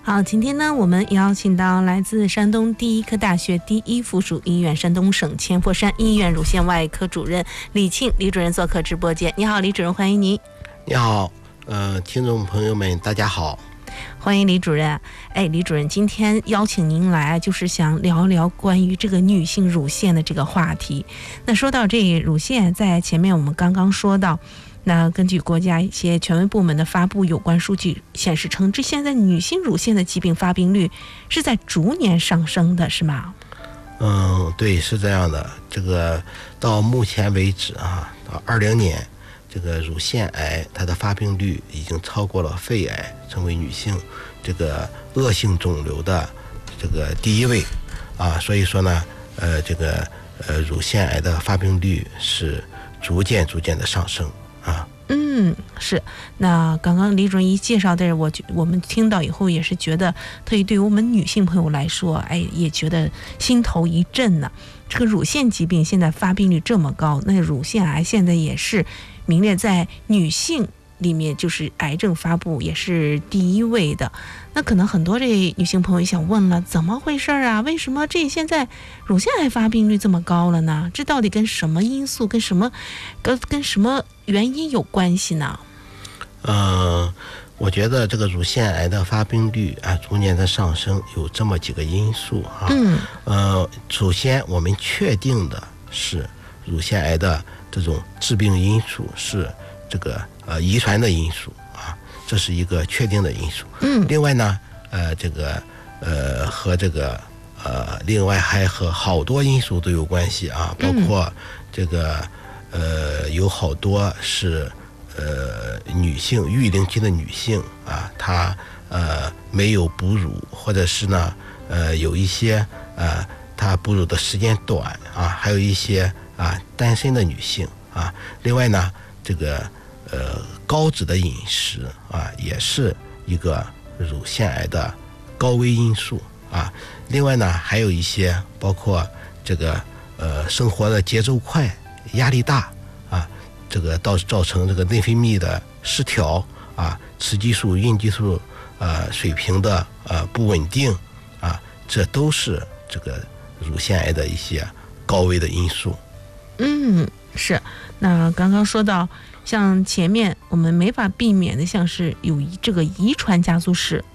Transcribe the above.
好，今天呢，我们邀请到来自山东第一科大学第一附属医院山东省千佛山医院乳腺外科主任李庆李主任做客直播间。你好，李主任，欢迎您。 你好，听众朋友们，大家好。 欢迎李主任。李主任，今天邀请您来，就是想聊聊关于这个女性乳腺的这个话题。那说到这乳腺，在前面我们刚刚说到，那根据国家一些权威部门的发布有关数据显示称，这现在女性乳腺的疾病发病率是在逐年上升的，是吗？ 对，是这样的。这个到目前为止啊，到2020年，这个乳腺癌它的发病率已经超过了肺癌，成为女性这个恶性肿瘤的这个第一位啊。所以说呢，乳腺癌的发病率是逐渐的上升啊。 是。那刚刚李主任一介绍的，我们听到以后也是觉得，特别对于我们女性朋友来说，也觉得心头一震呢。这个乳腺疾病现在发病率这么高，那乳腺癌现在也是名列在女性里面，就是癌症发布也是第一位的。那可能很多这女性朋友想问了，怎么回事啊？为什么这现在乳腺癌发病率这么高了呢？这到底跟什么因素、跟什么原因有关系呢？ 我觉得这个乳腺癌的发病率啊逐年的上升有这么几个因素啊。首先我们确定的是乳腺癌的这种致病因素是这个遗传的因素啊，这是一个确定的因素。另外呢，另外还和好多因素都有关系啊，包括有好多是女性育龄期的女性啊，她没有哺乳，或者是呢有一些她哺乳的时间短啊，还有一些单身的女性啊。另外呢，高脂的饮食啊，也是一个乳腺癌的高危因素啊。另外呢，还有一些包括生活的节奏快、压力大啊，造成这个内分泌的失调啊，雌激素、孕激素水平的不稳定啊，这都是这个乳腺癌的一些高危的因素。 是。那刚刚说到，像前面我们没法避免的，像是有这个遗传家族史